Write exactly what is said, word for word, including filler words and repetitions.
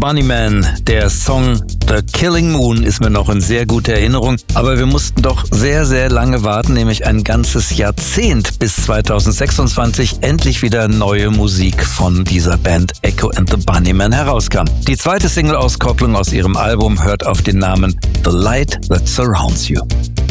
Bunnymen. Der Song The Killing Moon ist mir noch in sehr guter Erinnerung, aber wir mussten doch sehr, sehr lange warten, nämlich ein ganzes Jahrzehnt bis zweitausendsechsundzwanzig endlich wieder neue Musik von dieser Band Echo and the Bunnymen herauskam. Die zweite Single-Auskopplung aus ihrem Album hört auf den Namen The Light That Surrounds You.